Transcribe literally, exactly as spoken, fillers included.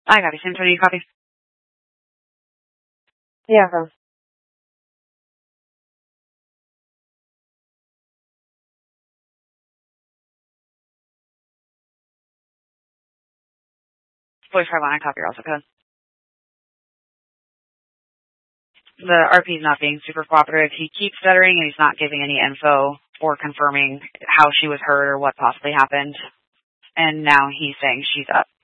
I copy. Sam Tony, you copy? Yeah. Huh. Voice five one, I copy. Also code. The R P is not being super cooperative. He keeps stuttering and he's not giving any info or confirming how she was hurt or what possibly happened. And now he's saying she's up.